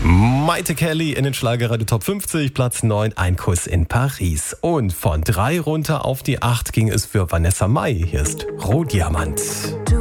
Maite Kelly in den Schlagerradio Top 50, Platz 9, ein Kuss in Paris. Und von 3 runter auf die 8 ging es für Vanessa Mai. Hier ist Rohdiamant.